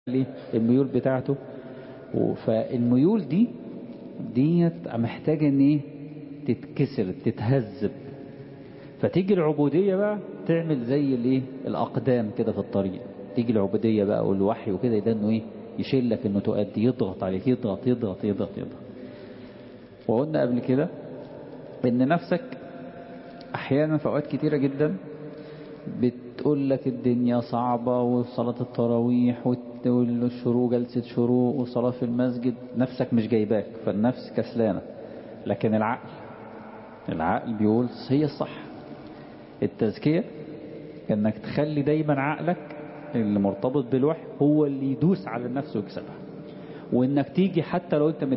الميول بتاعته. فالميول ديت محتاجة ان ايه تتكسر تتهذب. فتيجي العبودية بقى تعمل زي الايه الاقدام كده في الطريق. تيجي العبودية بقى والوحي وكده ده انه ايه يشيلك انه تؤدي يضغط عليك يضغط يضغط يضغط يضغط. وقلنا قبل كده ان نفسك احيانا في اوقات كتيرة جدا بتقول لك الدنيا صعبة وصلاة التراويح والشروق جلسة شروق وصلاة في المسجد نفسك مش جايباك فالنفس كسلانة. لكن العقل بيقول هي الصح. التزكية انك تخلي دايما عقلك اللي مرتبط بالوحي هو اللي يدوس على النفس ويكسبها. وانك تيجي حتى لو انت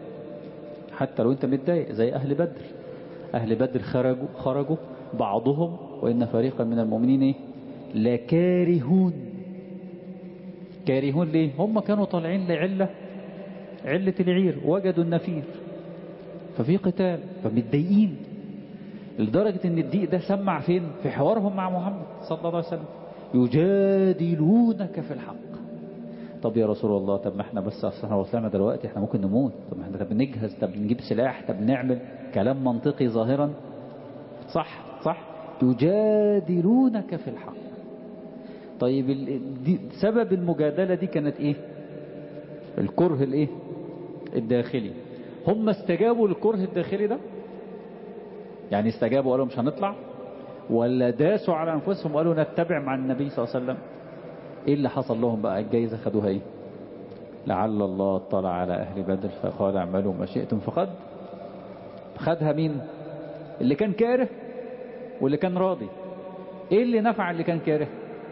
متضايق زي اهل بدر. اهل بدر خرجوا بعضهم وان فريقا من المؤمنين لكارهون. كارهون ليه؟ هم كانوا طالعين علة العير وجدوا النفير ففي قتال فمتضايقين لدرجة ان الضيق ده سمع فين؟ في حوارهم مع محمد صلى الله عليه وسلم يجادلونك في الحق. طب يا رسول الله طب ما احنا بس احنا وصلنا دلوقتي احنا ممكن نموت. طب احنا طب نجهز طب نجيب سلاح طب نعمل كلام منطقي ظاهرا صح يجادلونك في الحق. طيب سبب المجادلة دي كانت ايه؟ الكره الايه الداخلي. هم استجابوا للكره الداخلي ده يعني استجابوا وقالوا مش هنطلع ولا داسوا على انفسهم وقالوا نتبع مع النبي صلى الله عليه وسلم. ايه اللي حصل لهم بقى؟ الجايزة خدوها ايه؟ لعل الله اطلع على اهل بدر فقال اعملوا ما شئتم خدها مين؟ اللي كان كاره واللي كان راضي. ايه اللي نفع اللي كان كاره؟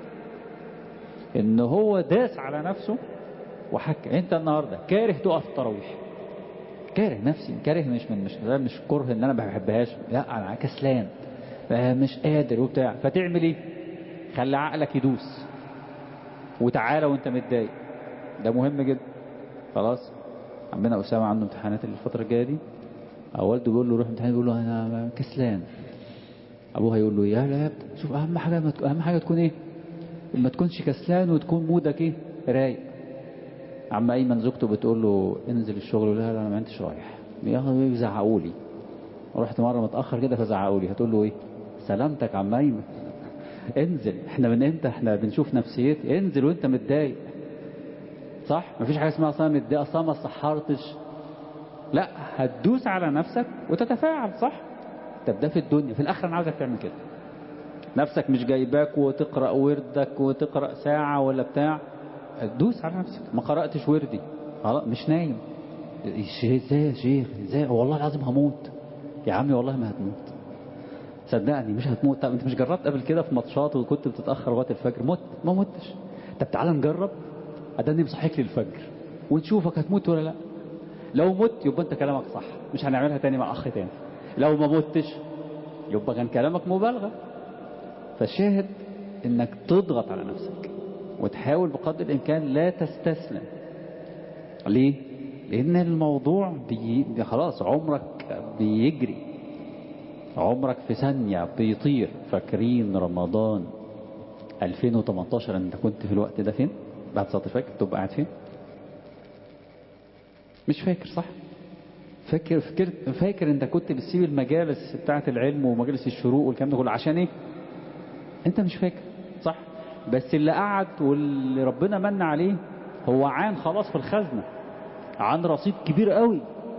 ان هو داس على نفسه وحكى. انت النهاردة كاره تقف التراويح كاره نفسي كاره مش كره ان انا ما بحبهاش لا انا كسلان مش قادر وبتاع. فتعمل ايه؟ خلي عقلك يدوس وتعالى وانت متضايق. ده مهم جدا. خلاص عمنا أسامة عنده امتحانات الفترة الجاية دي. والده بيقول له روح امتحان بيقول له انا كسلان. ابوه هيقول له يا لا شوف اهم حاجة تكون ايه؟ ما تكونش كسلان وتكون مودك ايه رايق. عم ايمن زوجته بتقول له انزل الشغل. لا انا ما انتش رايح. بيزعقوا لي. رحت مرة متأخر كده فزعقوا لي. هتقول له ايه؟ سلامتك عم ايمن انزل. احنا من امتى احنا بنشوف نفسيتي؟ انزل وانت متضايق صح. مفيش حاجة اسمها اصلا متضايق اصلا ما صحرتش. لا هتدوس على نفسك وتتفاعل صح. طب ده في الدنيا. في الاخره انا عاوزك تعمل كده. نفسك مش جايباك وتقرأ وردك وتقرأ ساعة ولا بتاع. دوس على نفسك. ما قرأتش وردي خلاص مش نايم. ازاي يا شيخ ازاي والله العظيم هموت. يا عمي والله ما هتموت صدقني مش هتموت. طب انت مش جربت قبل كده في ماتشات وكنت بتتأخر وقت الفجر ما متش. طب تعالى نجرب اداني مصحيك للفجر ونشوفك هتموت ولا لا. لو مت يبقى انت كلامك صح مش هنعملها تاني مع اخ تاني. لو ما متش يبقى كان كلامك مبالغة. فالشاهد انك تضغط على نفسك وتحاول بقدر الامكان لا تستسلم. ليه؟ لان الموضوع خلاص عمرك بيجري. عمرك في ثانية بيطير. فاكرين رمضان 2018 انت كنت في الوقت ده فين؟ بعد صلاة الفجر تبقى قاعد فين؟ مش فاكر صح؟ فاكر انت كنت بتسيب المجالس بتاعة العلم ومجالس الشروق والكلام ده كله عشان ايه؟ انت مش فاكر صح. بس اللي قعد واللي ربنا من عليه هو عان خلاص في الخزنة. عن رصيد كبير قوي.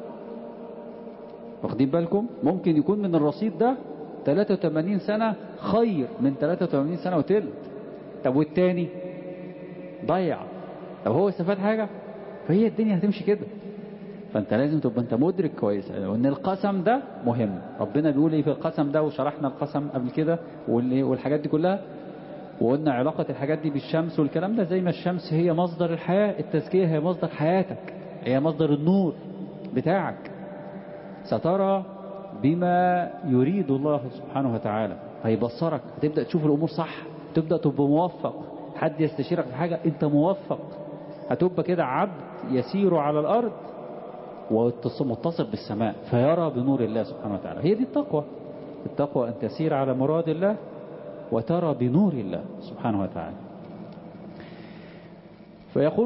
واخدين بالكم؟ ممكن يكون من الرصيد ده 83 سنة خير من 83 سنة وتلت. طب والتاني ضيع. طب هو استفاد حاجة؟ فهي الدنيا هتمشي كده. فانت لازم تبقى انت مدرك كويس وان القسم ده مهم. ربنا بيقول ايه في القسم ده وشرحنا القسم قبل كده والحاجات دي كلها. وقلنا علاقة الحاجات دي بالشمس والكلام ده زي ما الشمس هي مصدر الحياة. التزكية هي مصدر حياتك. هي مصدر النور بتاعك. سترى بما يريد الله سبحانه وتعالى. هيبصرك هتبدأ تشوف الأمور صح. تبدأ تبقى موفق. حد يستشيرك في حاجة انت موفق. هتبقى كده عبد يسير على الأرض ومتصل بالسماء فيرى بنور الله سبحانه وتعالى. هي دي التقوى. التقوى أن تسير على مراد الله وترى بنور الله سبحانه وتعالى. فيقول